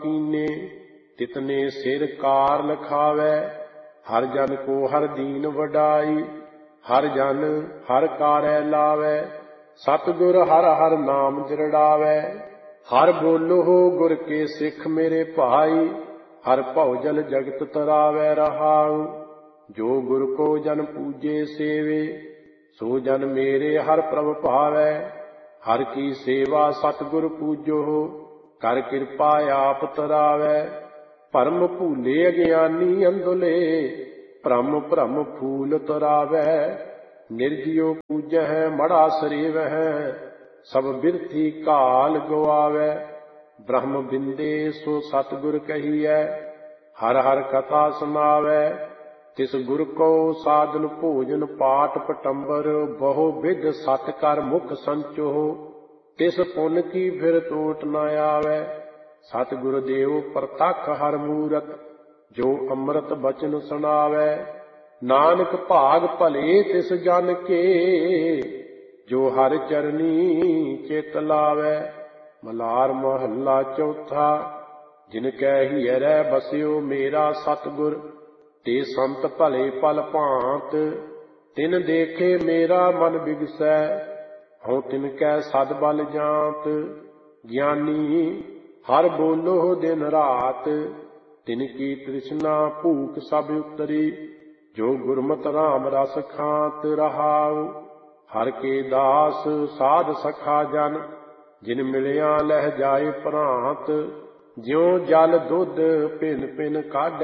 कीने तितने सिर कार लखावै। हर जन को हर दीन वडाई, हर जन हर कारै लावै। सतगुर हर हर नाम दृढ़ावै। हर बोलो हो गुर के सिख मेरे भाई, हर भौजल जगत तरावै रहाऊ। जो गुर को जन पूजे सेवे, सो जन मेरे हर प्रभ भावै। हर की सेवा सतगुर पूजो, कर किरपा आप तरावै। भरम भूले अज्ञानी अंधुले, भ्रम भ्रम फूल तरावै। निर्जियो पूजह मड़ा सरेवह, सब बिरथी काल गवावै। ब्रह्म बिंदे सो सतगुर कहियै, हर हर कथा सुनावै। तिस गुर को साधन भोजन पाठ पटंबर, बहु विध सत कर मुख संचो। तिस पुन की फिर टोट न आवै। सतगुर देव प्रतख हर मूरत, जो अमृत बचन सुनावै। नानक भाग भले तिस जन के, जो हर चरनी चित लावै। मलार महला चौथा। जिनकै हियरै बस्यो मेरा सतगुर, ते संत भले पल भांत। तिन देखे मेरा मन बिगसै, हऊँ तिनकै सद बल जांत। ज्ञानी हर बोलो दिन रात, तिनकी तृष्णा भूख सब उतरी। जो गुरमत राम रस खात रहाऊ। हर के दास साध सखा जन, जिन मिलिया लह जाए प्रांत। ज्यों जल दुध पिन पिन काढ़ै